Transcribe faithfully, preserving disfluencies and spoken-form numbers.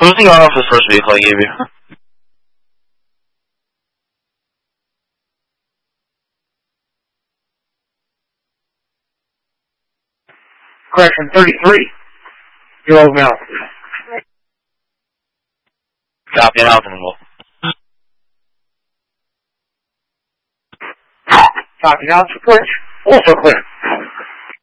Closing on off the first vehicle I gave you. Correction thirty-three. You're over now. Copy, and Alpha. Copy, now it's clear. Also clear.